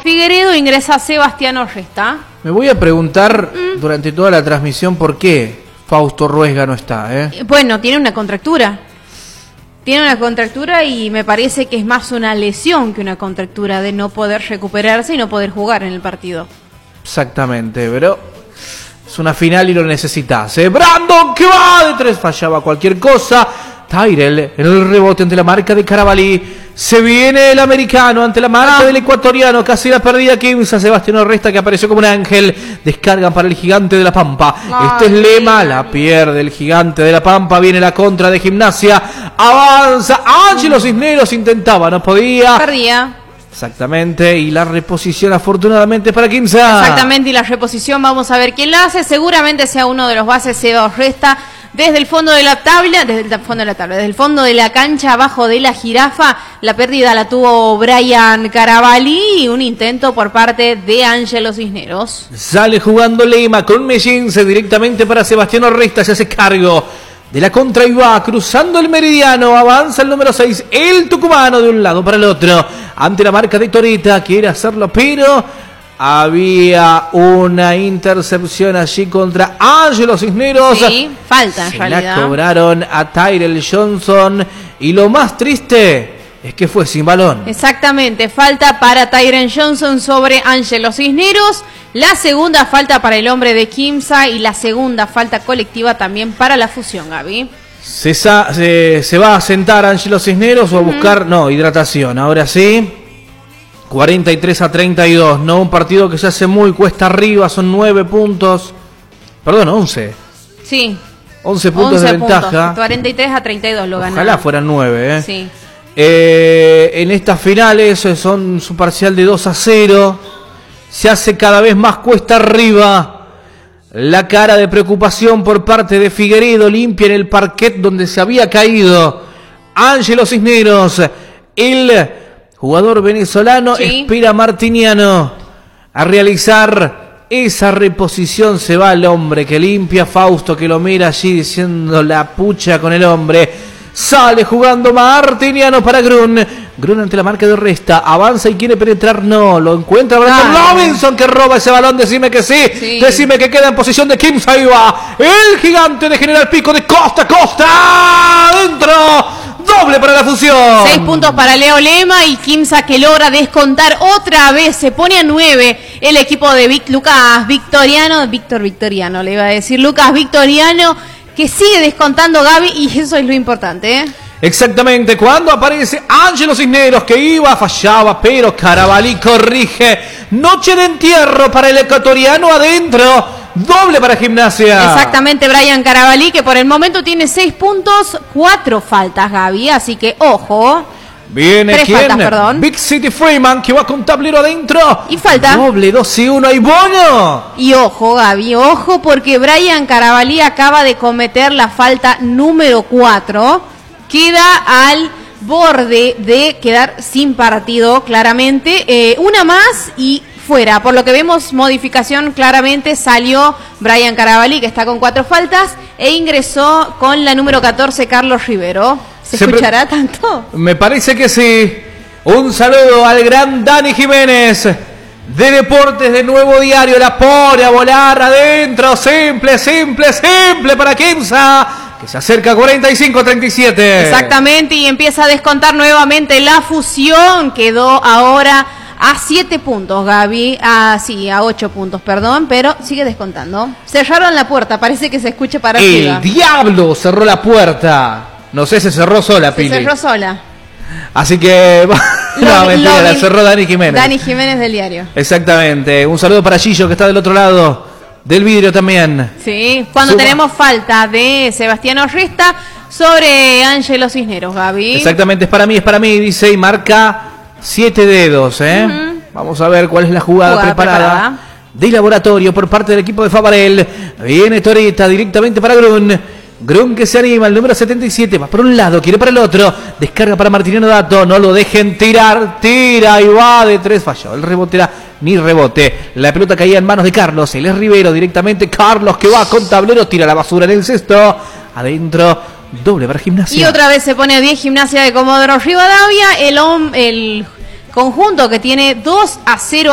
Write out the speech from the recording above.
Figueredo, ingresa Sebastiano Resta. Me voy a preguntar durante toda la transmisión por qué Fausto Ruesga no está, Bueno, tiene una contractura. Tiene una contractura y me parece que es más una lesión que una contractura de no poder recuperarse y no poder jugar en el partido. Exactamente, pero es una final y lo necesitas. Brandon que va de 3, fallaba cualquier cosa. Tyrell en el rebote ante la marca de Carabalí. Se viene el americano ante la marca del ecuatoriano. Casi la perdida Quimsa. Sebastián Resta que apareció como un ángel. Descargan para el gigante de la Pampa. Este es Lema. La pierde el gigante de la Pampa. Viene la contra de Gimnasia. Avanza. Ángelo Cisneros intentaba. No podía. Perdía. Exactamente. Y la reposición afortunadamente para Quimsa. Exactamente. Y la reposición vamos a ver quién la hace. Seguramente sea uno de los bases. Seba Resta. Desde el fondo de la tabla, desde el fondo de la cancha, abajo de la jirafa, la pérdida la tuvo Brian Carabalí y un intento por parte de Ángelo Cisneros. Sale jugando Lema con Mellince directamente para Sebastián Resta, se hace cargo de la contra y va cruzando el meridiano, avanza el número 6, el tucumano de un lado para el otro, ante la marca de Torita, quiere hacerlo, pero había una intercepción allí contra Ángelo Cisneros. Sí, falta en realidad. La cobraron a Tyrell Johnson y lo más triste es que fue sin balón. Exactamente, falta para Tyrell Johnson sobre Ángelo Cisneros. La segunda falta para el hombre de Quimsa y la segunda falta colectiva también para la fusión, Gaby. Se va a sentar Ángelo Cisneros o a buscar, hidratación. Ahora sí. 43-32, ¿no? Un partido que se hace muy cuesta arriba, son 9 puntos. Perdón, 11. Sí. 11 puntos de ventaja. 43-32 lo ganaron. Ojalá fueran 9, Sí. En estas finales son su parcial de 2-0. Se hace cada vez más cuesta arriba. La cara de preocupación por parte de Figueredo, limpia en el parquet donde se había caído Ángelo Cisneros. El jugador venezolano espera a Martiniano a realizar esa reposición. Se va el hombre que limpia. Fausto que lo mira allí diciendo la pucha con el hombre. Sale jugando Martiniano para Grun. Grun ante la marca de Resta. Avanza y quiere penetrar. No, lo encuentra Brandon Robinson que roba ese balón. Decime que sí. Decime que queda en posición de Quimsa. Ahí va el gigante de General Pico de costa a costa. Adentro. Doble para la fusión. 6 puntos para Leo Lema y Quimsa que logra descontar otra vez. Se pone a 9 el equipo de Lucas Victoriano. Victoriano le iba a decir. Lucas Victoriano que sigue descontando, Gaby, y eso es lo importante, Exactamente, cuando aparece Ángelo Cisneros que fallaba, pero Carabalí corrige. Noche de entierro para el ecuatoriano adentro. Doble para Gimnasia. Exactamente, Brian Carabalí, que por el momento tiene 6 puntos, 4 faltas, Gaby, así que ojo. Viene 3 faltas, perdón. Big City Freeman, que va con tablero adentro. Y falta. Doble, 2-1, hay bono. Y ojo, Gaby, ojo, porque Brian Carabalí acaba de cometer la falta número 4. Queda al borde de quedar sin partido, claramente. Una más y fuera. Por lo que vemos, modificación claramente. Salió Brian Carabalí, que está con 4 faltas, e ingresó con la número 14, Carlos Rivero. ¿Se escuchará tanto? Me parece que sí. Un saludo al gran Dani Jiménez de Deportes de Nuevo Diario. La pone a volar adentro. Simple para Quimsa, que se acerca a 45-37. Exactamente, y empieza a descontar nuevamente la fusión. Quedó ahora a 7 puntos, Gaby. A 8 puntos, perdón, pero sigue descontando. Cerraron la puerta, parece que se escucha para arriba. El diablo cerró la puerta. No sé, se cerró sola, Pili. Se cerró sola. Así que... no, mentira, la cerró Dani Jiménez. Dani Jiménez del diario. Exactamente. Un saludo para Gillo, que está del otro lado del vidrio también. Sí, cuando tenemos falta de Sebastián Resta sobre Ángelo Cisneros, Gaby. Exactamente, es para mí, dice, y marca 7 dedos, Vamos a ver cuál es la jugada preparada de laboratorio por parte del equipo de Favarel. Viene Torita directamente para Grun que se anima, el número 77, va por un lado, quiere para el otro, descarga para Martiniano Dato, no lo dejen tirar, tira y va de 3, falló, el rebote era ni rebote, la pelota caía en manos de Carlos, él es Rivero directamente, Carlos que va con tablero, tira la basura en el cesto, adentro, doble para Gimnasia. Y otra vez se pone a 10 Gimnasia de Comodoro Rivadavia, el conjunto que tiene 2-0